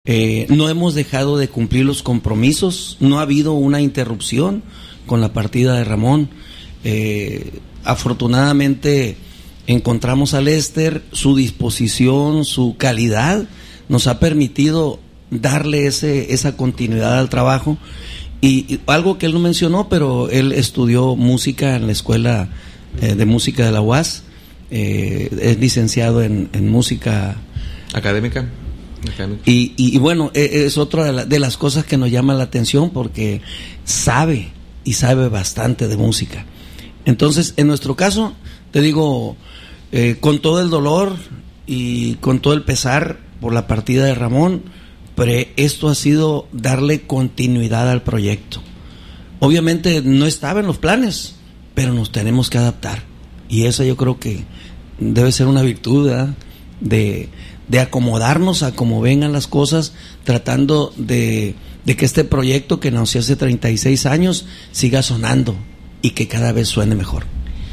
No hemos dejado de cumplir los compromisos, no ha habido una interrupción con la partida de Ramón. Afortunadamente encontramos a Lester, su disposición, su calidad nos ha permitido darle esa continuidad al trabajo. Y algo que él no mencionó, pero él estudió música en la Escuela de Música de la UAS, es licenciado en música académica. Y bueno, es otra de las cosas que nos llama la atención, porque sabe bastante de música. Entonces, en nuestro caso, te digo, con todo el dolor y con todo el pesar por la partida de Ramón, pero esto ha sido darle continuidad al proyecto. Obviamente no estaba en los planes, pero nos tenemos que adaptar, y esa yo creo que debe ser una virtud, ¿verdad? De acomodarnos a cómo vengan las cosas, tratando de que este proyecto que nació hace 36 años siga sonando y que cada vez suene mejor.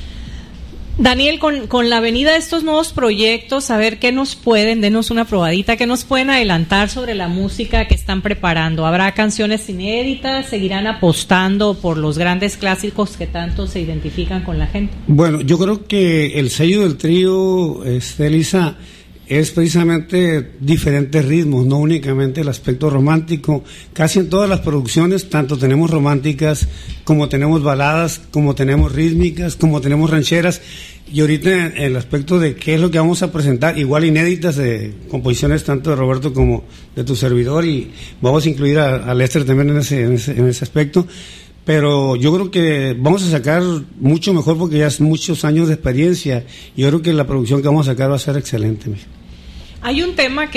Daniel, con la venida de estos nuevos proyectos, a ver denos una probadita, qué nos pueden adelantar sobre la música que están preparando. ¿Habrá canciones inéditas? ¿Seguirán apostando por los grandes clásicos que tanto se identifican con la gente? Bueno, yo creo que el sello del trío, Elisa, es precisamente diferentes ritmos, no únicamente el aspecto romántico. Casi en todas las producciones, tanto tenemos románticas, como tenemos baladas, como tenemos rítmicas, como tenemos rancheras, y ahorita el aspecto de qué es lo que vamos a presentar, igual inéditas, de composiciones tanto de Roberto como de tu servidor, y vamos a incluir a Lester también en ese aspecto. Pero yo creo que vamos a sacar mucho mejor, porque ya es muchos años de experiencia, y yo creo que la producción que vamos a sacar va a ser excelente. Hay un tema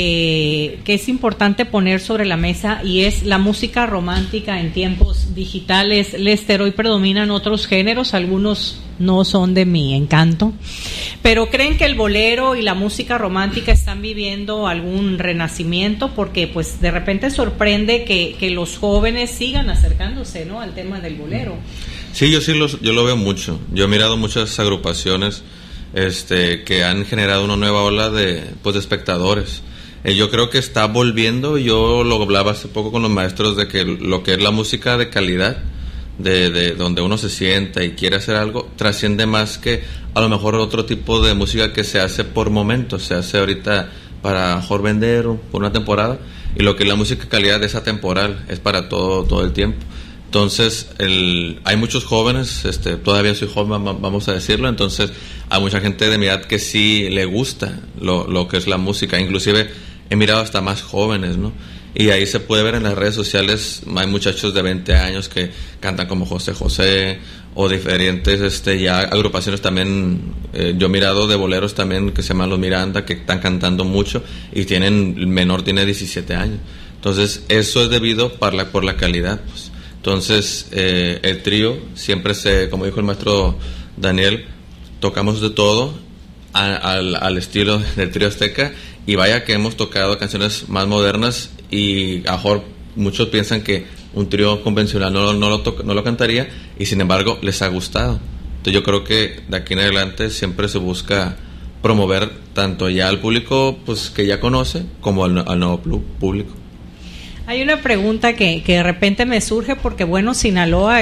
que es importante poner sobre la mesa, y es la música romántica en tiempos digitales. Lester, hoy predominan otros géneros, algunos no son de mi encanto, pero ¿creen que el bolero y la música romántica están viviendo algún renacimiento? Porque pues de repente sorprende que los jóvenes sigan acercándose, ¿no?, al tema del bolero. Sí, yo lo veo mucho. Yo he mirado muchas agrupaciones que han generado una nueva ola de espectadores. Yo creo que está volviendo. Yo lo hablaba hace poco con los maestros de que lo que es la música de calidad, de donde uno se sienta y quiere hacer algo, trasciende más que a lo mejor otro tipo de música que se hace por momentos. Se hace ahorita para mejor vender por una temporada, y lo que es la música de calidad es atemporal, es para todo el tiempo. Entonces, hay muchos jóvenes, todavía soy joven, vamos a decirlo, entonces hay mucha gente de mi edad que sí le gusta lo que es la música. Inclusive he mirado hasta más jóvenes, ¿no? Y ahí se puede ver en las redes sociales, hay muchachos de 20 años que cantan como José José, o diferentes ya agrupaciones también. Yo he mirado de boleros también que se llaman Los Miranda, que están cantando mucho, y el menor tiene 17 años. Entonces eso es debido por la calidad, pues. Entonces, el trío siempre como dijo el maestro Daniel, tocamos de todo al estilo del trío azteca, y vaya que hemos tocado canciones más modernas, y a lo mejor muchos piensan que un trío convencional no lo cantaría, y sin embargo les ha gustado. Entonces yo creo que de aquí en adelante siempre se busca promover tanto ya al público pues que ya conoce, como al nuevo público. Hay una pregunta que de repente me surge, porque bueno, Sinaloa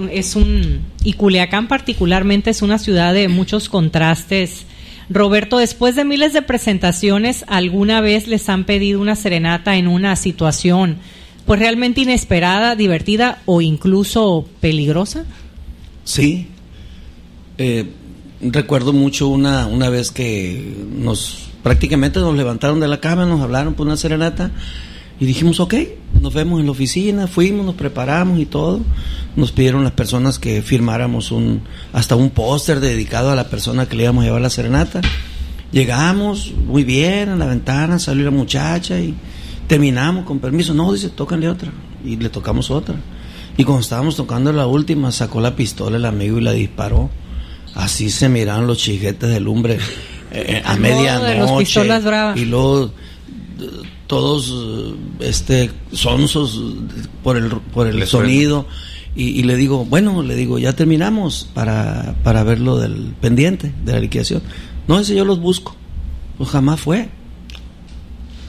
y Culiacán particularmente es una ciudad de muchos contrastes. Roberto, después de miles de presentaciones, ¿alguna vez les han pedido una serenata en una situación pues realmente inesperada, divertida o incluso peligrosa? Sí. Recuerdo mucho una vez que prácticamente nos levantaron de la cama, nos hablaron por una serenata. Y dijimos, ok, nos vemos en la oficina, fuimos, nos preparamos y todo. Nos pidieron las personas que firmáramos hasta un póster dedicado a la persona que le íbamos a llevar la serenata. Llegamos, muy bien, a la ventana, salió la muchacha y terminamos, con permiso. No, dice, tócanle otra. Y le tocamos otra. Y cuando estábamos tocando la última, sacó la pistola el amigo y la disparó. Así se miraron los chiquetes de lumbre a medianoche. De los pistolas bravas. Y luego todos sonsos por el sonido, y le digo, ya terminamos para ver lo del pendiente de la liquidación. No, ese yo los busco. Pues jamás fue.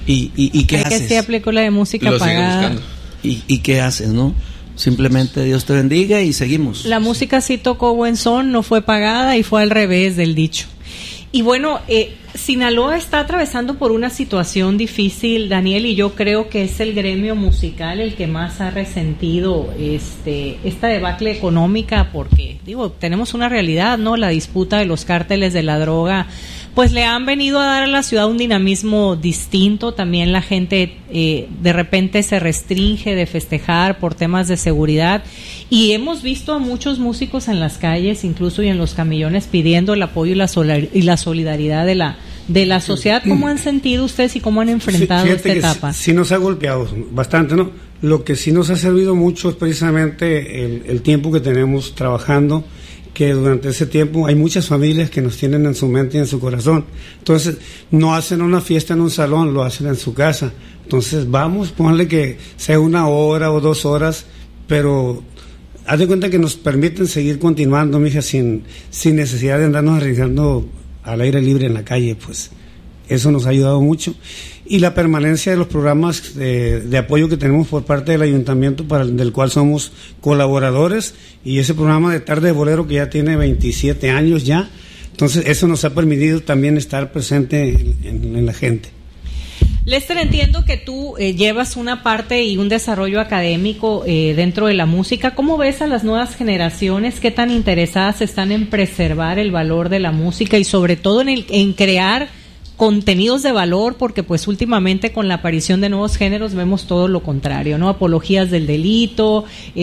¿Y qué haces? Que se aplicó la de música pagada. ¿Y qué haces, no? Simplemente Dios te bendiga y seguimos. La música sí tocó buen son, no fue pagada y fue al revés del dicho. Y bueno, Sinaloa está atravesando por una situación difícil, Daniel, y yo creo que es el gremio musical el que más ha resentido esta debacle económica, porque, tenemos una realidad, ¿no? La disputa de los cárteles de la droga, pues le han venido a dar a la ciudad un dinamismo distinto. También la gente de repente se restringe de festejar por temas de seguridad, y hemos visto a muchos músicos en las calles, incluso y en los camillones, pidiendo el apoyo y la solidaridad de la sociedad. ¿Cómo han sentido ustedes y cómo han enfrentado esta etapa? Sí nos ha golpeado bastante, ¿no? Lo que sí nos ha servido mucho es precisamente el tiempo que tenemos trabajando, que durante ese tiempo hay muchas familias que nos tienen en su mente y en su corazón. Entonces, no hacen una fiesta en un salón, lo hacen en su casa. Entonces, vamos, ponle que sea 1 hora o 2 horas, pero haz de cuenta que nos permiten seguir continuando, mija, sin necesidad de andarnos arriesgando al aire libre en la calle, pues. Eso nos ha ayudado mucho. Y la permanencia de los programas de apoyo que tenemos por parte del ayuntamiento, del cual somos colaboradores, y ese programa de Tarde de Bolero que ya tiene 27 años ya. Entonces eso nos ha permitido también estar presente en la gente. Lester, entiendo que tú llevas una parte y un desarrollo académico dentro de la música. ¿Cómo ves a las nuevas generaciones? ¿Qué tan interesadas están en preservar el valor de la música y sobre todo en crear contenidos de valor? Porque pues últimamente con la aparición de nuevos géneros vemos todo lo contrario, ¿no? Apologías del delito,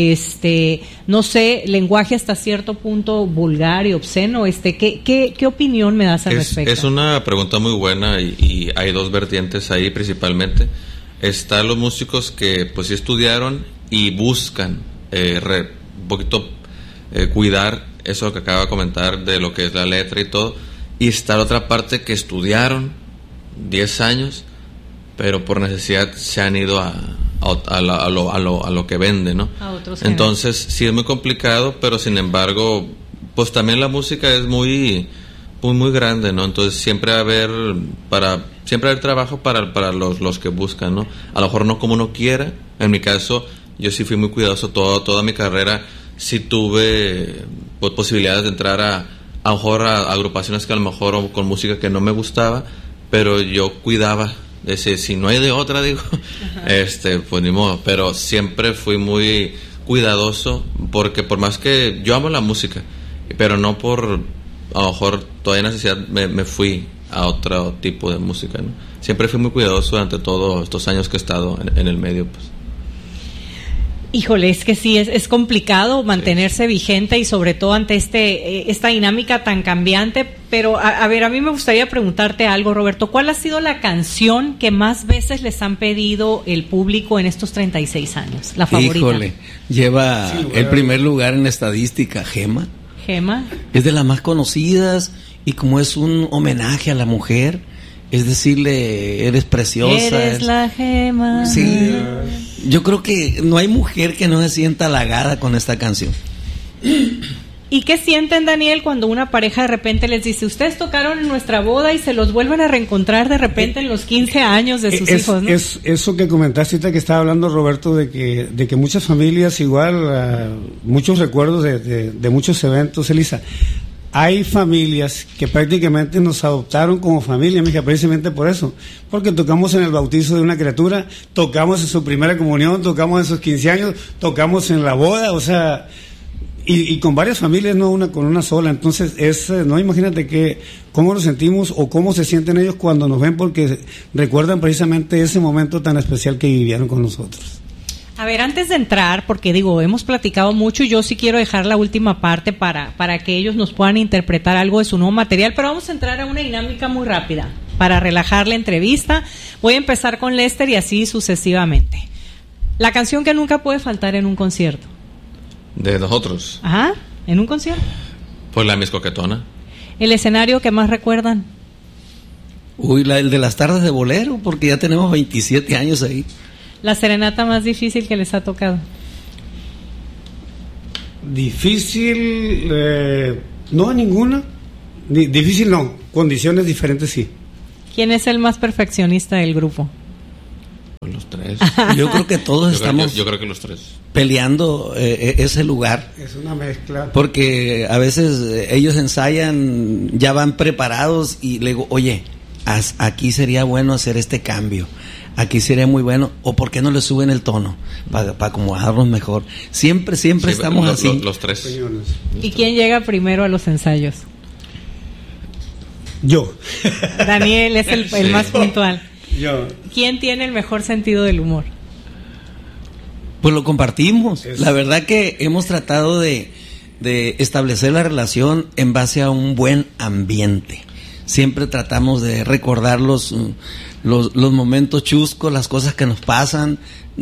no sé, lenguaje hasta cierto punto vulgar y obsceno. ¿Qué opinión me das al respecto? Es una pregunta muy buena y hay dos vertientes ahí principalmente. Están los músicos que pues sí estudiaron y buscan un poquito cuidar eso que acaba de comentar de lo que es la letra y todo. Y está la otra parte que estudiaron 10 años, pero por necesidad se han ido a lo que vende, ¿no? A otros Entonces sí es muy complicado, pero sin embargo, pues también la música es muy grande, ¿no? Entonces siempre va a haber trabajo para los que buscan, ¿no? A lo mejor no como uno quiera. En mi caso, yo sí fui muy cuidadoso toda mi carrera. Sí tuve pues, posibilidades de entrar a lo mejor a agrupaciones que a lo mejor o con música que no me gustaba, pero yo cuidaba, si no hay de otra, digo, pues ni modo, pero siempre fui muy cuidadoso, porque por más que yo amo la música, pero no por, a lo mejor todavía necesidad me fui a otro tipo de música, ¿no? Siempre fui muy cuidadoso durante todos estos años que he estado en el medio, pues. Híjole, es que sí, es complicado mantenerse vigente y sobre todo ante esta dinámica tan cambiante, pero a ver, a mí me gustaría preguntarte algo, Roberto. ¿Cuál ha sido la canción que más veces les han pedido el público en estos 36 años? La favorita. Híjole, lleva el primer lugar en estadística, Gema. ¿Gema? Es de las más conocidas y como es un homenaje a la mujer, es decirle, eres preciosa. Eres la gema. Sí. Yo creo que no hay mujer que no se sienta halagada con esta canción. ¿Y qué sienten, Daniel, cuando una pareja de repente les dice, ustedes tocaron en nuestra boda y se los vuelven a reencontrar de repente en los 15 años de sus hijos, ¿no? Es eso que comentaste ahorita que estaba hablando, Roberto, de que muchas familias igual, muchos recuerdos de muchos eventos, Elisa. Hay familias que prácticamente nos adoptaron como familia, mija, precisamente por eso. Porque tocamos en el bautizo de una criatura, tocamos en su primera comunión, tocamos en sus 15 años, tocamos en la boda, o sea, y con varias familias, no con una sola. Entonces, no, imagínate cómo nos sentimos o cómo se sienten ellos cuando nos ven, porque recuerdan precisamente ese momento tan especial que vivieron con nosotros. A ver, antes de entrar, porque hemos platicado mucho y yo sí quiero dejar la última parte para que ellos nos puedan interpretar algo de su nuevo material, pero vamos a entrar a una dinámica muy rápida para relajar la entrevista. Voy a empezar con Lester y así sucesivamente. La canción que nunca puede faltar en un concierto. ¿De nosotros? Ajá, en un concierto. Pues la Miss Coquetona. ¿El escenario que más recuerdan? Uy, el de las tardes de bolero, porque ya tenemos 27 años ahí. ¿La serenata más difícil que les ha tocado? Difícil, no, ninguna. Difícil no, condiciones diferentes sí. ¿Quién es el más perfeccionista del grupo? los tres. Yo creo que todos estamos yo creo que los tres peleando ese lugar. Es una mezcla. Porque a veces ellos ensayan, ya van preparados y le digo, oye, aquí sería bueno hacer este cambio, aquí sería muy bueno, o por qué no le suben el tono para acomodarnos mejor. Siempre estamos así. Los tres. ¿Y quién llega primero a los ensayos? Yo. Daniel es el más puntual. Yo. ¿Quién tiene el mejor sentido del humor? Pues lo compartimos. La verdad que hemos tratado de establecer la relación en base a un buen ambiente. Siempre tratamos de recordar los momentos chuscos, las cosas que nos pasan,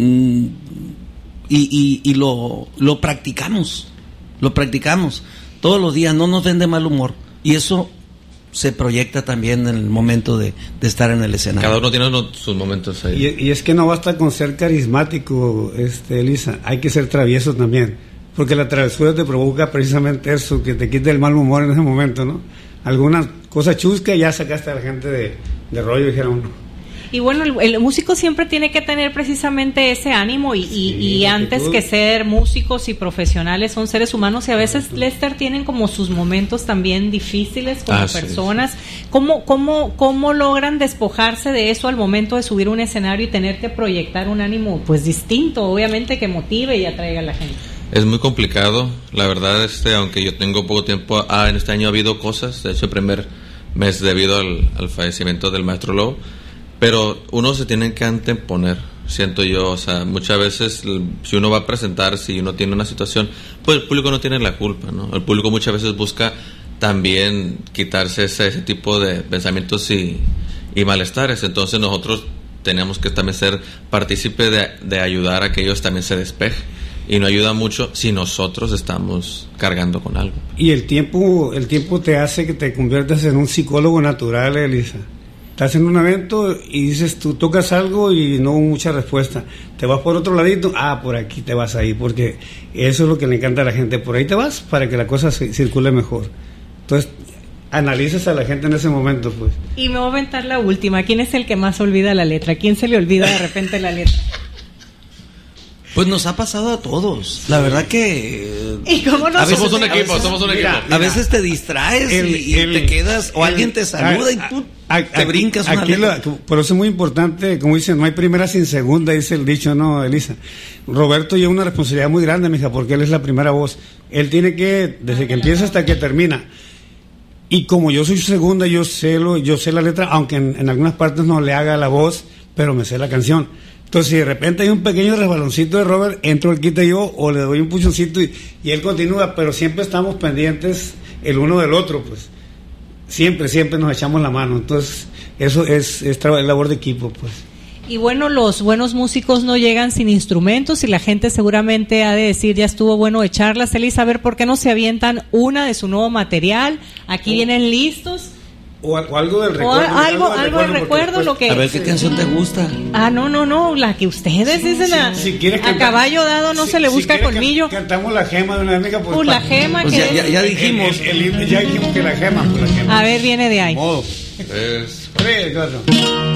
y lo practicamos. Lo practicamos todos los días, no nos ven de mal humor. Y eso se proyecta también en el momento de estar en el escenario. Cada uno tiene sus momentos ahí. Y es que no basta con ser carismático, Elisa, hay que ser travieso también, porque la travesura te provoca precisamente eso, que te quite el mal humor en ese momento, ¿no? Alguna cosa chusca ya sacaste a la gente de rollo, dijeron. Y bueno, el músico siempre tiene que tener precisamente ese ánimo y antes que ser músicos y profesionales son seres humanos y a veces, Lester, tienen como sus momentos también difíciles como personas. Sí. ¿Cómo logran despojarse de eso al momento de subir un escenario y tener que proyectar un ánimo pues distinto, obviamente, que motive y atraiga a la gente? Es muy complicado, la verdad, aunque yo tengo poco tiempo, en este año ha habido cosas, de hecho el primer mes debido al fallecimiento del maestro Lowe, pero uno se tiene que anteponer, siento yo, o sea, muchas veces si uno va a presentar, si uno tiene una situación, pues el público no tiene la culpa, ¿no? El público muchas veces busca también quitarse ese tipo de pensamientos y malestares, entonces nosotros tenemos que también ser partícipes de ayudar a que ellos también se despejen. Y no ayuda mucho si nosotros estamos cargando con algo. Y el tiempo te hace que te conviertas en un psicólogo natural, Elisa. Estás en un evento y dices, tú tocas algo y no mucha respuesta. Te vas por otro ladito, por aquí te vas ahí, porque eso es lo que le encanta a la gente. Por ahí te vas para que la cosa circule mejor. Entonces, analizas a la gente en ese momento, pues. Y me voy a aventar la última. ¿Quién es el que más olvida la letra? ¿Quién se le olvida de repente la letra? Pues nos ha pasado a todos. La verdad que... ¿Y cómo nos somos un equipo. A veces te distraes y te quedas, o alguien te saluda y tú te brincas una letra. Por eso es muy importante, como dicen, no hay primera sin segunda, dice el dicho, ¿no, Elisa? Roberto lleva una responsabilidad muy grande, mija, porque él es la primera voz. Él tiene que, desde que empieza hasta que termina. Y como yo soy segunda, yo sé la letra, aunque en algunas partes no le haga la voz, pero me sé la canción. Entonces, si de repente hay un pequeño resbaloncito de Robert, entro el quita yo o le doy un puchoncito y él continúa, pero siempre estamos pendientes el uno del otro, pues. Siempre nos echamos la mano. Entonces, eso es labor de equipo, pues. Y bueno, los buenos músicos no llegan sin instrumentos y la gente seguramente ha de decir, ya estuvo bueno echarlas. Elisa, a ver, ¿por qué no se avientan una de su nuevo material? Aquí vienen listos. O algo del recuerdo. Algo del recuerdo, pues, lo que... A ver, ¿qué canción te gusta? No, la que ustedes dicen, si quieres a caballo dado no se le busca colmillo. Cantamos la gema de una amiga. Pues la gema pues que... ya dijimos. Ya dijimos que la gema. A ver, viene de ahí. Modo. 3, 4.